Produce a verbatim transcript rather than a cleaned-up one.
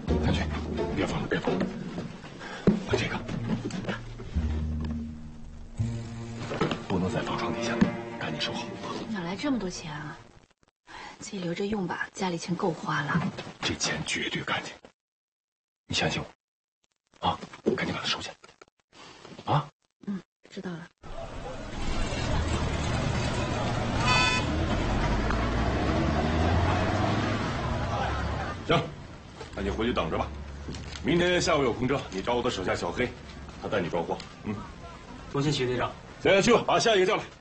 看去，别放了，别放了，把这个，不能再放床底下了，赶紧收好。 哪来这么多钱啊？自己留着用吧，家里钱够花了。 这钱绝对干净，你相信我，啊，赶紧把它收起来，啊。 嗯，知道了。 行，那你回去等着吧。明天下午有空车，你找我的手下小黑，他带你装货。嗯， 多谢徐队长。 行，去吧，把下一个叫来。